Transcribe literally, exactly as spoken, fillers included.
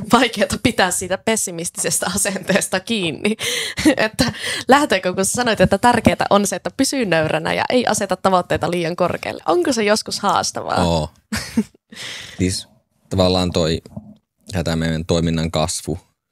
vaikeaa pitää siitä pessimistisestä asenteesta kiinni. Että lähteekö, kun sanoit, että tärkeää on se, että pysyy nöyränä ja ei aseta tavoitteita liian korkealle. Onko se joskus haastavaa? Oo. Siis tavallaan toi tämä meidän toiminnan kasvu